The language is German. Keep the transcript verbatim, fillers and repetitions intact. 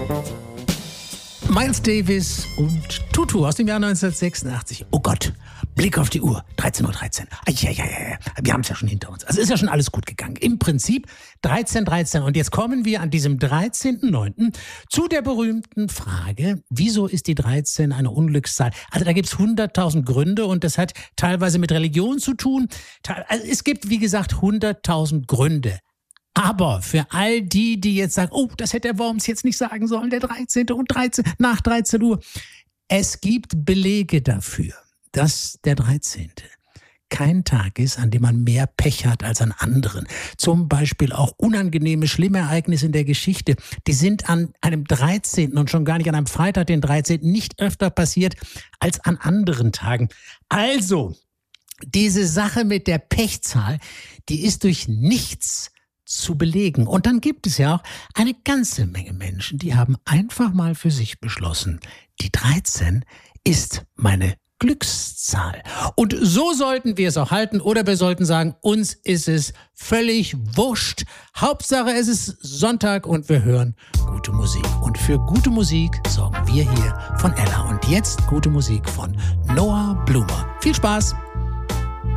Miles Davis und Tutu aus dem Jahr neunzehnhundertsechsundachtzig. Oh Gott, Blick auf die Uhr, dreizehn Uhr dreizehn. Ja, ja, ja, wir haben es ja schon hinter uns. Also ist ja schon alles gut gegangen. Im Prinzip dreizehn Uhr dreizehn. Und jetzt kommen wir an diesem dreizehnten neunten zu der berühmten Frage, wieso ist die dreizehn eine Unglückszahl? Also da gibt es hunderttausend Gründe und das hat teilweise mit Religion zu tun. Also es gibt, wie gesagt, hunderttausend Gründe. Aber für all die, die jetzt sagen, oh, das hätte der Worms jetzt nicht sagen sollen, der dreizehnte und dreizehn nach dreizehn Uhr. Es gibt Belege dafür, dass der dreizehnte kein Tag ist, an dem man mehr Pech hat als an anderen. Zum Beispiel auch unangenehme, schlimme Ereignisse in der Geschichte. Die sind an einem dreizehnten und schon gar nicht an einem Freitag, den dreizehnten nicht öfter passiert als an anderen Tagen. Also, diese Sache mit der Pechzahl, die ist durch nichts zu belegen. Und dann gibt es ja auch eine ganze Menge Menschen, die haben einfach mal für sich beschlossen, die dreizehn ist meine Glückszahl. Und so sollten wir es auch halten, oder wir sollten sagen, uns ist es völlig wurscht. Hauptsache es ist Sonntag und wir hören gute Musik. Und für gute Musik sorgen wir hier von Ella. Und jetzt gute Musik von Noah Blumer. Viel Spaß!